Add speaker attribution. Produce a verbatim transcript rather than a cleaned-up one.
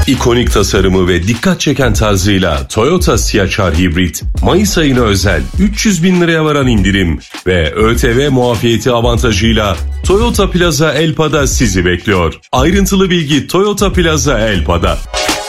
Speaker 1: İkonik tasarımı ve dikkat çeken tarzıyla Toyota C H R Hibrit, Mayıs ayına özel üç yüz bin liraya varan indirim ve ÖTV muafiyeti avantajıyla Toyota Plaza Elpa'da sizi bekliyor. Ayrıntılı bilgi Toyota Plaza Elpa'da.